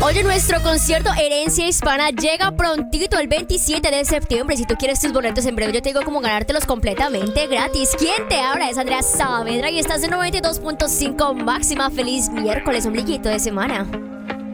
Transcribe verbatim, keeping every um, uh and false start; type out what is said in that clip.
Oye, nuestro concierto Herencia Hispana llega prontito el veintisiete de septiembre. Si tú quieres tus boletos en breve, yo te digo cómo ganártelos completamente gratis. ¿Quién te habla? Es Andrea Saavedra y estás en noventa y dos punto cinco Máxima. Feliz miércoles, ombliguito de semana.